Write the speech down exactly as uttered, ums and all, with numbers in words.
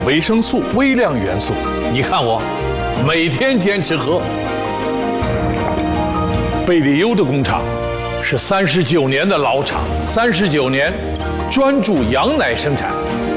维生素、微量元素。你看我，每天坚持喝。贝利优的工厂是三十九年的老厂，三十九年专注羊奶生产。